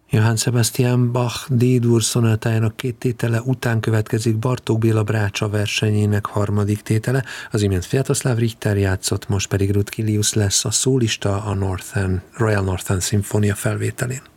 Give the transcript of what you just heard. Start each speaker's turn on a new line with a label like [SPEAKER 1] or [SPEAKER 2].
[SPEAKER 1] Johann Sebastian Bach D-dur szonátájának 2 tétele után következik Bartók Béla Brácsa versenyének 3. tétele. Az imént Sviatoslav Richter játszott, most pedig Ruth Gillius lesz a szólista a Royal Northern Sinfonia felvételén.